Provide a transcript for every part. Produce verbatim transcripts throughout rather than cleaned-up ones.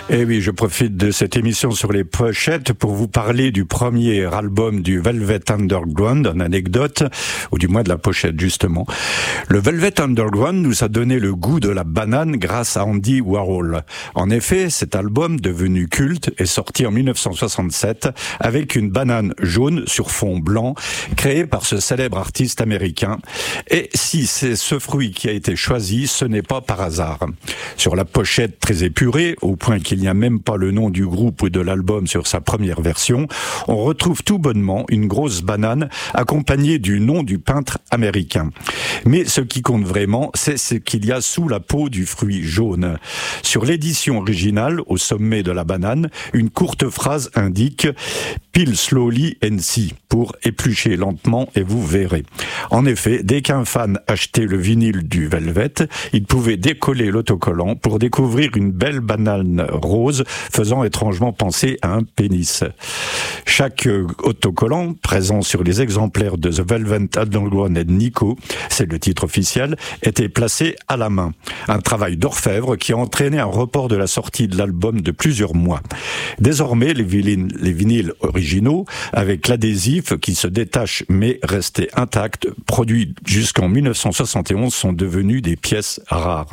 Et oui, je profite de cette émission sur les pochettes pour vous parler du premier album du Velvet Underground, en anecdote, ou du moins de la pochette justement. Le Velvet Underground nous a donné le goût de la banane grâce à Andy Warhol. En effet, cet album, devenu culte, est sorti en mille neuf cent soixante-sept avec une banane jaune sur fond blanc, créée par ce célèbre artiste américain. Et si c'est ce fruit qui a été choisi, ce n'est pas par hasard. Sur la pochette très épurée, au point qu'il Il n'y a même pas le nom du groupe ou de l'album sur sa première version, on retrouve tout bonnement une grosse banane accompagnée du nom du peintre américain. Mais ce qui compte vraiment, c'est ce qu'il y a sous la peau du fruit jaune. Sur l'édition originale, au sommet de la banane, une courte phrase indique « Peel slowly and see » pour éplucher lentement et vous verrez. En effet, dès qu'un fan achetait le vinyle du Velvet, il pouvait décoller l'autocollant pour découvrir une belle banane rose, faisant étrangement penser à un pénis. Chaque autocollant présent sur les exemplaires de The Velvet Underground et Nico, c'est le titre officiel, était placé à la main. Un travail d'orfèvre qui a entraîné un report de la sortie de l'album de plusieurs mois. Désormais, les vinyles, les vinyles originaux, avec l'adhésif qui se détache mais restait intact, produits jusqu'en mille neuf cent soixante et onze, sont devenus des pièces rares.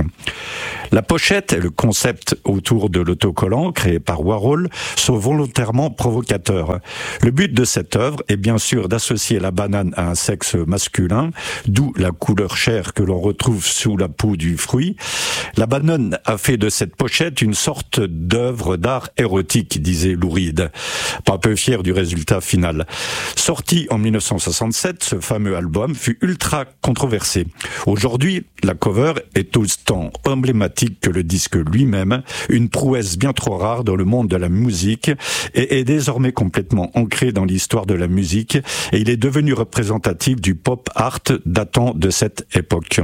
La pochette et le concept autour de l'autocollant créé par Warhol sont volontairement provocateurs. Le but de cette œuvre est bien sûr d'associer la banane à un sexe masculin, d'où la couleur chair que l'on retrouve sous la peau du fruit. La banane a fait de cette pochette une sorte d'œuvre d'art érotique, disait Lou Reed, pas peu fier du résultat final. Sorti en mille neuf cent soixante-sept, ce fameux album fut ultra controversé. Aujourd'hui, la cover est autant emblématique que le disque lui-même, une prouesse bien trop rare dans le monde de la musique et est désormais complètement ancré dans l'histoire de la musique et il est devenu représentatif du pop art datant de cette époque.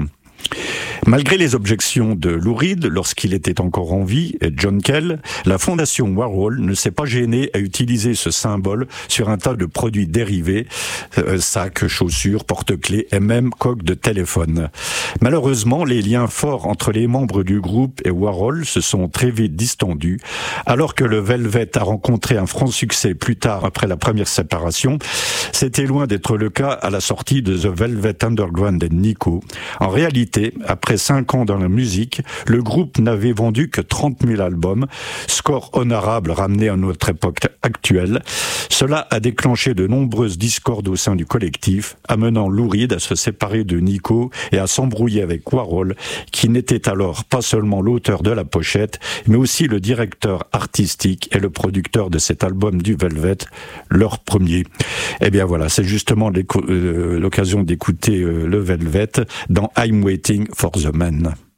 Malgré les objections de Lou Reed lorsqu'il était encore en vie et John Cale, la fondation Warhol ne s'est pas gênée à utiliser ce symbole sur un tas de produits dérivés, euh, sacs, chaussures, porte-clés et même coques de téléphone. Malheureusement, les liens forts entre les membres du groupe et Warhol se sont très vite distendus, alors que le Velvet a rencontré un franc succès plus tard après la première séparation. C'était loin d'être le cas à la sortie de The Velvet Underground et Nico. En réalité, après cinq ans dans la musique, le groupe n'avait vendu que trente mille albums, score honorable ramené à notre époque actuelle. Cela a déclenché de nombreuses discordes au sein du collectif, amenant Lou Reed à se séparer de Nico et à s'embrouiller avec Warhol, qui n'était alors pas seulement l'auteur de la pochette, mais aussi le directeur artistique et le producteur de cet album du Velvet, leur premier. Eh bien voilà, c'est justement l'occasion d'écouter le Velvet dans I'm Waiting for the Man.